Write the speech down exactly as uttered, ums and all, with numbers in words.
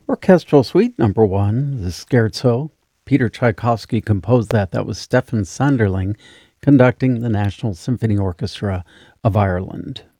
Orchestral Suite Number one, the Scherzo. Peter Tchaikovsky composed that. That was Stefan Sanderling conducting the National Symphony Orchestra of Ireland.